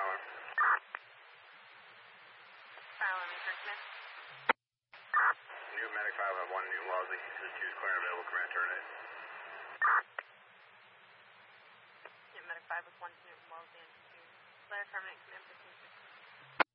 alarm. Fire alarm, Eastern Smith. New Medic 551, New Wellesley, choose clear available, command terminate. Medic 5 with 1 New Wellesley and 2. Flare terminate, command 15.